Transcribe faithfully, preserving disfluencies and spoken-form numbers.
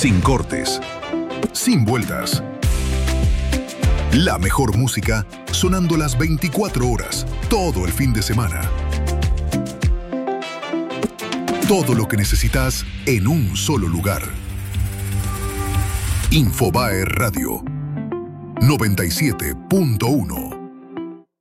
Sin cortes, sin vueltas. La mejor música sonando las veinticuatro horas, todo el fin de semana. Todo lo que necesitas en un solo lugar. Infobae Radio noventa y siete punto uno.